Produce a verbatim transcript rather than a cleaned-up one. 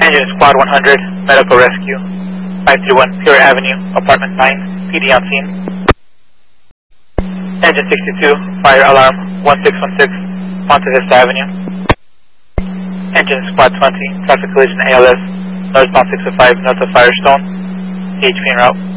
Engine Squad one hundred, Medical Rescue, five three one Pure Avenue, Apartment nine, P D on scene. Engine sixty-two, Fire Alarm one six one six, Ponte Vista Avenue. Engine Squad twenty, Traffic Collision A L S, northbound six oh five, north of Firestone, H P en route.